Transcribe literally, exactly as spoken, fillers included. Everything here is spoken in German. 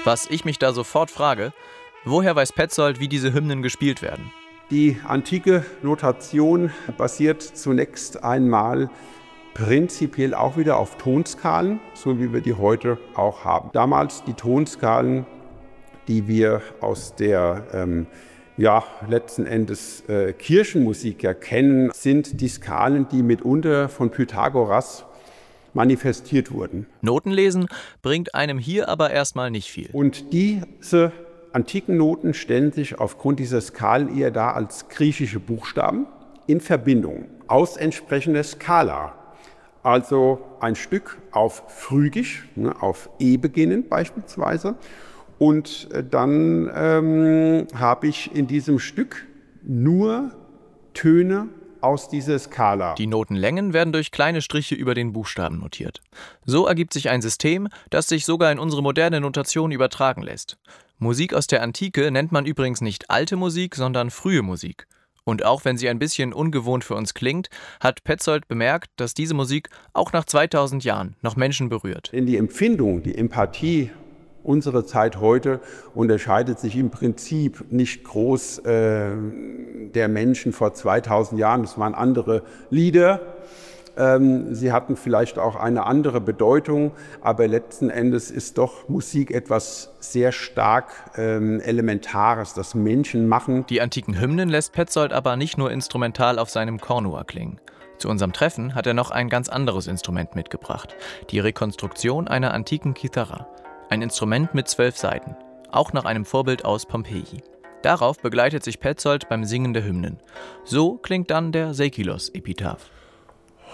Was ich mich da sofort frage, woher weiß Petzold, wie diese Hymnen gespielt werden? Die antike Notation basiert zunächst einmal prinzipiell auch wieder auf Tonskalen, so wie wir die heute auch haben. Damals die Tonskalen, die wir aus der ähm, ja, letzten Endes äh, Kirchenmusik ja kennen, sind die Skalen, die mitunter von Pythagoras manifestiert wurden. Notenlesen bringt einem hier aber erstmal nicht viel. Und diese antiken Noten stellen sich aufgrund dieser Skalen eher dar als griechische Buchstaben in Verbindung aus entsprechender Skala. Also ein Stück auf Phrygisch, auf E beginnend beispielsweise. Und dann ähm, habe ich in diesem Stück nur Töne aus dieser Skala. Die Notenlängen werden durch kleine Striche über den Buchstaben notiert. So ergibt sich ein System, das sich sogar in unsere moderne Notation übertragen lässt. Musik aus der Antike nennt man übrigens nicht alte Musik, sondern frühe Musik. Und auch wenn sie ein bisschen ungewohnt für uns klingt, hat Petzold bemerkt, dass diese Musik auch nach zweitausend Jahren noch Menschen berührt. Denn die Empfindung, die Empathie, unsere Zeit heute unterscheidet sich im Prinzip nicht groß äh, der Menschen vor zweitausend Jahren. Es waren andere Lieder. Ähm, sie hatten vielleicht auch eine andere Bedeutung, aber letzten Endes ist doch Musik etwas sehr stark ähm, Elementares, das Menschen machen. Die antiken Hymnen lässt Petzold aber nicht nur instrumental auf seinem Kornua klingen. Zu unserem Treffen hat er noch ein ganz anderes Instrument mitgebracht, die Rekonstruktion einer antiken Kithara. Ein Instrument mit zwölf Saiten, auch nach einem Vorbild aus Pompeji. Darauf begleitet sich Petzold beim Singen der Hymnen. So klingt dann der Seikilos-Epitaph.